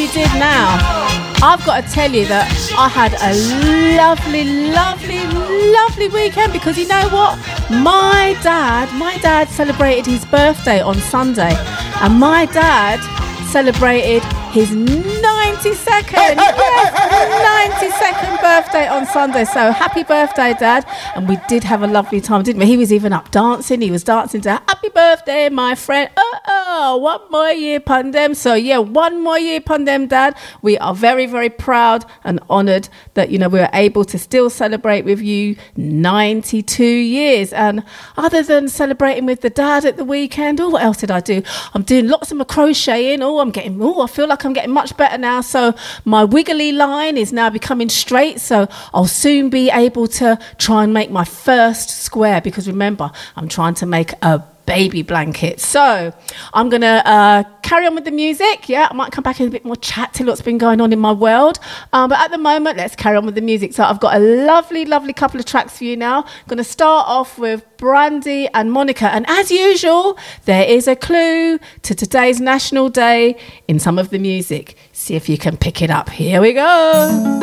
you did now. I've got to tell you that I had a lovely weekend, because you know what? My dad celebrated his birthday on Sunday, and my dad celebrated his 92nd, 92nd birthday on Sunday. So happy birthday, Dad. And we did have a lovely time, didn't we? He was even up dancing. He was dancing to happy birthday, my friend. One more year upon them. So yeah, one more year upon them, Dad. We are very, very proud and honoured that, you know, we were able to still celebrate with you 92 years. And other than celebrating with the dad at the weekend, what else did I do? I'm doing lots of my crocheting. I feel like I'm getting much better now. So my wiggly line is now becoming straight. So I'll soon be able to try and make my first square, because remember, I'm trying to make a baby blanket. So I'm going to carry on with the music. Yeah, I might come back in a bit more chat till what's been going on in my world. But at the moment, let's carry on with the music. So I've got a lovely couple of tracks for you now. I'm going to start off with Brandy and Monica. And as usual, there is a clue to today's National Day in some of the music. See if you can pick it up. Here we go.